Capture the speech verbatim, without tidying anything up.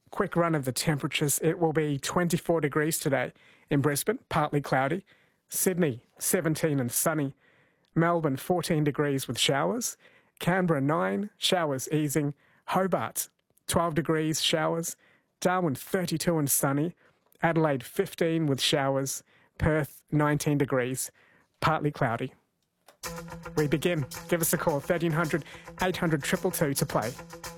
Quick run of the temperatures. It will be twenty-four degrees today in Brisbane, partly cloudy. Sydney, seventeen and sunny. Melbourne, fourteen degrees with showers. Canberra, nine, showers easing. Hobart, twelve degrees, showers. Darwin, thirty-two and sunny. Adelaide, fifteen with showers. Perth, nineteen degrees, partly cloudy. We begin. Give us a call, thirteen hundred, eight hundred, two two two to play.